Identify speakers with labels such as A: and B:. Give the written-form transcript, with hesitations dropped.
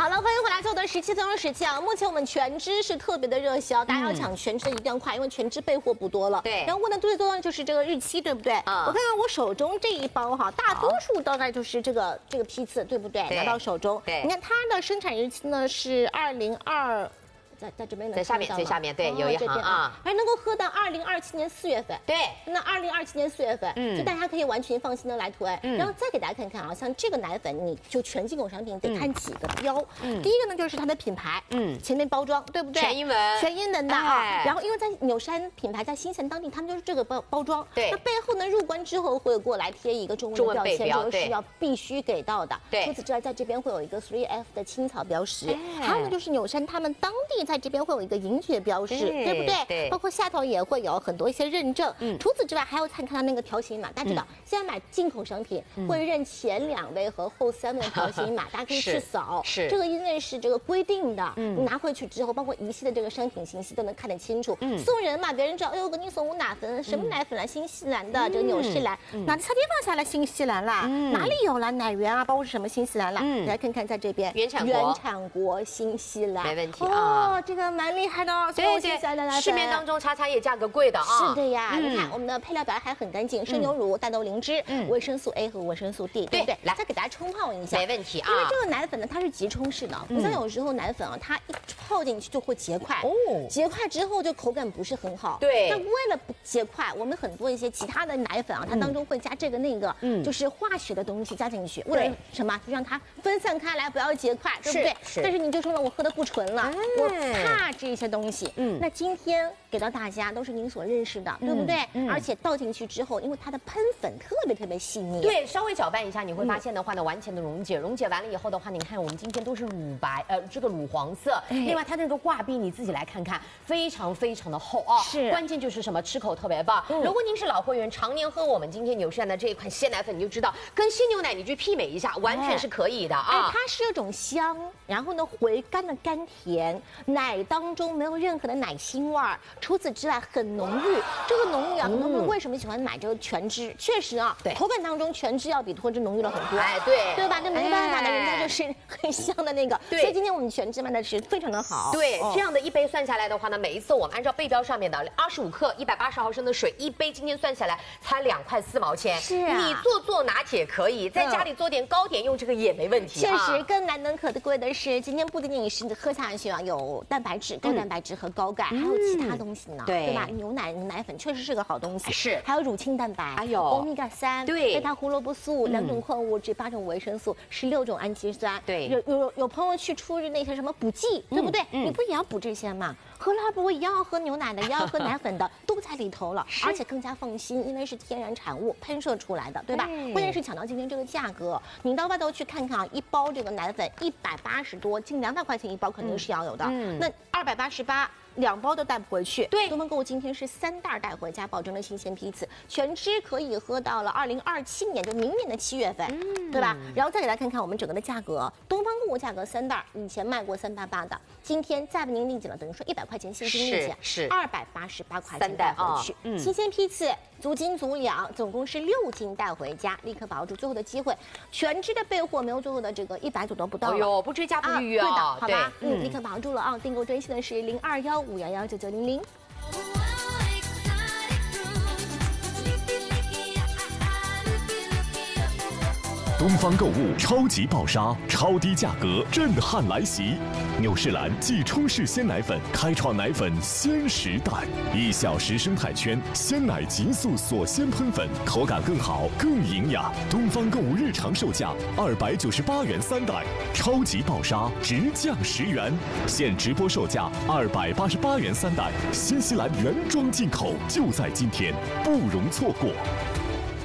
A: 好了，欢迎回来，做的17分钟17啊。目前我们全脂是特别的热销，大家要抢全脂的一定要快，因为全脂备货不多了。
B: 对。
A: 然后问的最多的就是这个日期，对不对？我看看我手中这一包哈，大多数大概就是这个批次，对不对？拿到手中，
B: 对。
A: 你看它的生产日期呢是2022。在这边能
B: 在下面最下面，对，有一行啊，
A: 还能够喝到2027年4月份，
B: 对，
A: 那2027年4月份，就大家可以完全放心的来囤。然后再给大家看看啊，像这个奶粉，你就全进口商品得看几个标，第一个呢就是它的品牌，前面包装对不对？
B: 全英文，
A: 全英文的啊。然后因为在纽山品牌在新城当地，他们就是这个包装，
B: 对。
A: 那背后呢入关之后会过来贴一个中文的标签，这个是要必须给到的。
B: 对。
A: 除此之外，在这边会有一个 3F 的青草标识，还有呢就是纽山他们当地在这边会有一个银爵标识，对不对？
B: 对，
A: 包括下头也会有很多一些认证。除此之外，还有看到那个条形码，大家知道，现在买进口商品会认前2位和后3位的条形码，大家可以去扫。
B: 是，
A: 这个因为是这个规定的，你拿回去之后，包括一系的这个商品信息都能看得清楚。送人嘛，别人知道，哎呦，我给你送我奶粉，什么奶粉啊？新西兰的这个纽西兰，哪地方下来新西兰啦？哪里有啦？奶源啊，包括是什么新西兰啦？来看看在这边
B: 原产
A: 国新西兰，
B: 没问题啊。
A: 哦，这个蛮厉害的。
B: 对，市面当中茶叶价格贵的啊。
A: 是的呀，你看我们的配料表还很干净，生牛乳、大豆灵芝、维生素 A 和维生素 D， 对不对？来，再给大家冲泡一下，
B: 没问题啊。
A: 因为这个奶粉呢，它是急冲式的，不像有时候奶粉啊，它一泡进去就会结块，结块之后就口感不是很好。
B: 对。
A: 那为了不结块，我们很多一些其他的奶粉啊，它当中会加这个那个，就是化学的东西加进去，为了什么？就让它分散开来，不要结块，对不对？但是你就说了，我喝的不纯了，我怕这些东西。那今天给到大家都是您所认识的，对不对？而且倒进去之后，因为它的喷粉特别细腻，
B: 对，稍微搅拌一下，你会发现的话呢，完全的溶解。溶解完了以后的话，你看我们今天都是乳白，这个乳黄色。另外它这个挂壁你自己来看看，非常的厚啊。
A: 是，
B: 关键就是什么？吃口特别棒。如果您是老会员，常年喝我们今天纽山的这一款鲜奶粉，你就知道跟鲜牛奶你去媲美一下，完全是可以的啊。
A: 它是有种香，然后呢回甘的甘甜，奶当中没有任何的奶腥味儿。除此之外很浓郁，这个浓郁啊，很多人为什么喜欢买这个全脂？确实啊，对，口感当中全脂要比脱脂浓郁了很多。
B: 哎，对
A: 吧？这没办法的，人家就是很香的那个。对，所以今天我们全脂卖的是非常的好。
B: 对，这样的一杯算下来的话呢，每一次我们按照背标上面的25克180毫升的水一杯，今天算下来才2块4毛钱。
A: 是啊，
B: 你做拿铁可以，在家里做点糕点用这个也没问题。
A: 确实，更难能可贵的是，今天不仅仅是喝下去啊，有蛋白质、高蛋白质和高钙，还有其他东西呢，对吧？牛奶、奶粉确实是个好东西，
B: 是，
A: 还有乳清蛋白，
B: 还有
A: 欧米伽3，
B: 对，
A: 贝塔胡萝卜素2种矿物质、8种维生素、16种氨基酸，
B: 对，
A: 有朋友去出那些什么补剂，对不对？你不也要补这些吗？喝拉不一样要喝牛奶的，也要喝奶粉的，都在里头了，而且更加放心，因为是天然产物喷射出来的，对吧？关键是抢到今天这个价格，你到外头去看看啊，一包这个奶粉180多，近200块钱一包肯定是要有的，那288。2包都带不回去。对，东方购物今天是3袋带回家，保证了新鲜批次，全脂可以喝到了2027年，就明年的7月份，对吧？然后再给大家看看我们整个的价格，东方购物价格3袋以前卖过388的，今天再为您立减了，等于说100块钱现金立减，是288块钱带回去，新鲜批次。足斤足两，总共是6斤带回家，立刻把握住最后的机会。全脂的备货没有最后的这个100组都不到了，
B: 哎呦，不追加不预约啊，
A: 对的，好吧，立刻把握住了啊！订购专线的是0215119900。
C: 东方购物超级爆杀，超低价格震撼来袭！纽仕兰即冲式鲜奶粉开创奶粉鲜时代，1小时生态圈鲜奶急速锁鲜喷粉，口感更好更营养。东方购物日常售价298元3袋，超级爆杀直降10元，现直播售价288元3袋，新西兰原装进口，就在今天，不容错过。